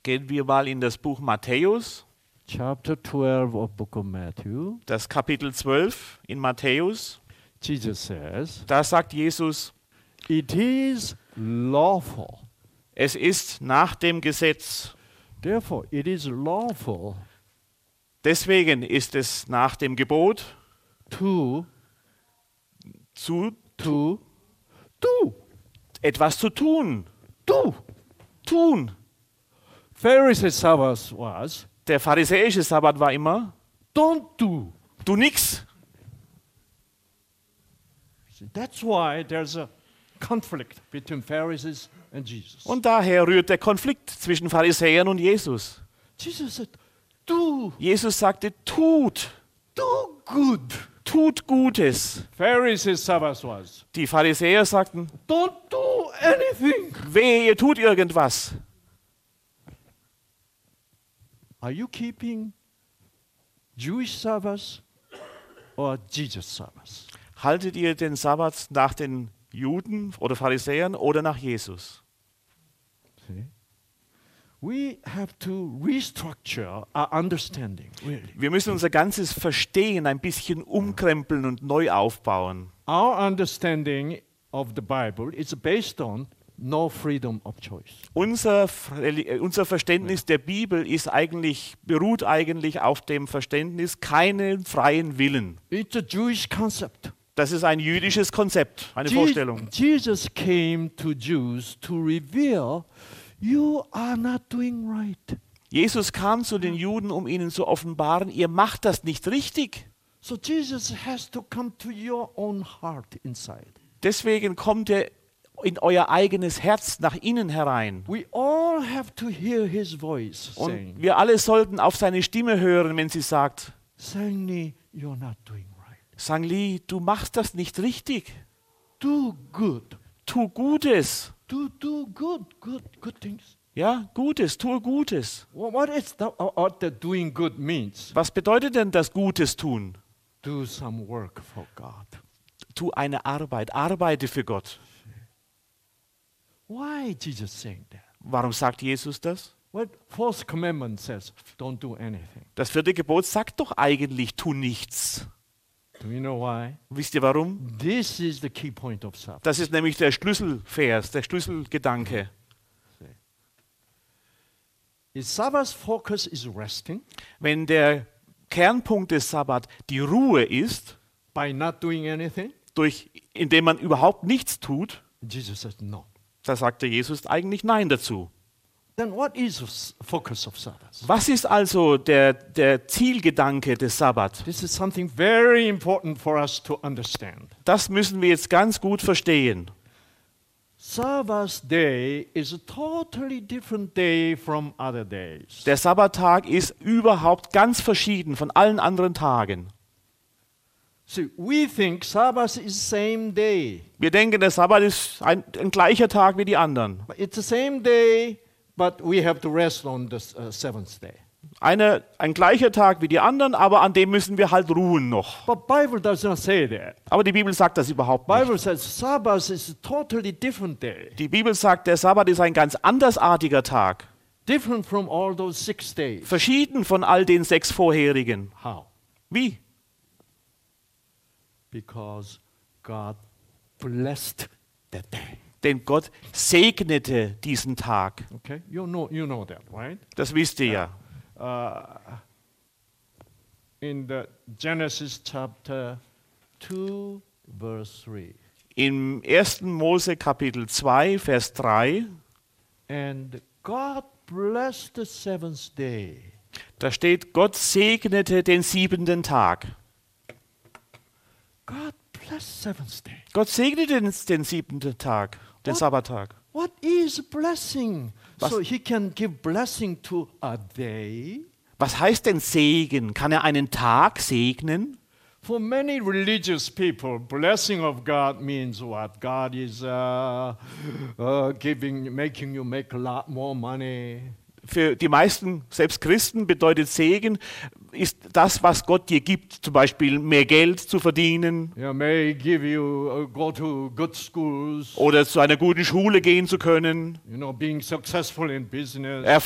Gehen wir mal in das Buch Matthäus, chapter 12 of book of Matthew. das Kapitel 12 in Matthäus. Jesus says, Da sagt Jesus, it is lawful. es ist nach dem Gesetz. Therefore, it is lawful Deswegen ist es nach dem Gebot to do. etwas zu tun. Do. Tun. Pharisee Sabbath was, Der pharisäische Sabbat war immer, don't do. tu nix. See, that's why there's a conflict between Pharisees and Jesus. Und daher rührt der Konflikt zwischen Pharisäern und Jesus. Jesus said, do Jesus sagte, tut good. Tut Gutes. Pharisee Sabbath was, Die Pharisäer sagten, don't do anything. wehe, ihr tut irgendwas. Are you keeping Jewish Sabbath or Jesus Sabbath? Haltet ihr den Sabbat nach den Juden oder Pharisäern oder nach Jesus? See? We have to restructure our understanding, really. Wir müssen unser ganzes Verstehen ein bisschen umkrempeln und neu aufbauen. Our understanding of the Bible is based on no freedom of choice. Unser Verständnis der Bibel beruht eigentlich auf dem Verständnis keinen freien Willen. It's a Jewish concept. Das ist ein jüdisches Konzept, eine Vorstellung. Jesus came to Jews to reveal you are not doing right. Jesus kam zu den Juden, um ihnen zu offenbaren, ihr macht das nicht richtig. So Jesus has to come to your own heart inside. Deswegen kommt er in euer eigenes Herz nach innen herein. We all have to hear his voice Und saying, wir alle sollten auf seine Stimme hören, wenn sie sagt, Sangli, you're not doing right. Sangli, du machst das nicht richtig. Do good. Tu Gutes. Do good things. Ja, Gutes, tue Gutes. What the doing good means? Was bedeutet denn das Gutes tun? Do some work for God. Tu eine Arbeit, arbeite für Gott. Why Jesus saying that? Warum sagt Jesus das? What fourth commandment says, don't do anything. Das 4. Gebot sagt doch eigentlich, tu nichts. Do you know why? Wisst ihr warum? This is the key point of Sabbath. Das ist nämlich der Schlüsselvers, der Schlüsselgedanke. If Sabbath's focus is resting, Wenn der Kernpunkt des Sabbat die Ruhe ist, by not doing anything, indem man überhaupt nichts tut, Jesus says no. da sagte Jesus eigentlich Nein dazu. Then what is the focus of Sabbath? Was ist also der Zielgedanke des Sabbat? This is something very important for us to understand. Das müssen wir jetzt ganz gut verstehen. Sabbath day is a totally different day from other days. Der Sabbattag ist überhaupt ganz verschieden von allen anderen Tagen. See, we think Sabbath is same day. Wir denken, der Sabbat ist ein gleicher Tag wie die anderen. But it's the same day, but we have to rest on the seventh day. Ein gleicher Tag wie die anderen, aber an dem müssen wir halt ruhen noch. But Bible does not say that. Aber die Bibel sagt das überhaupt nicht. Bible says Sabbath is a totally different day. Die Bibel sagt, der Sabbat ist ein ganz andersartiger Tag. Different from all those 6 days. Verschieden von all den 6 vorherigen. How? Wie? Because God blessed that day. Denn Gott segnete diesen Tag. Okay? You know that, right? Das wisst ihr ja. In the Genesis chapter 2 verse 3. Im 1. Mose Kapitel 2, Vers 3, And God blessed the seventh day. da steht, Gott segnete den 7. Tag. God blessed seventh day. Gott segnete den 7. Tag, den What? Sabbattag. What is blessing? Was- So he can give blessing to a day. Was heißt denn Segen? Kann er einen Tag segnen? For many religious people, blessing of God means what? God is making you make a lot more money. Für die meisten, selbst Christen, bedeutet Segen, ist das, was Gott dir gibt, zum Beispiel mehr Geld zu verdienen May give you go to good schools. oder zu einer guten Schule gehen zu können, Being successful in business.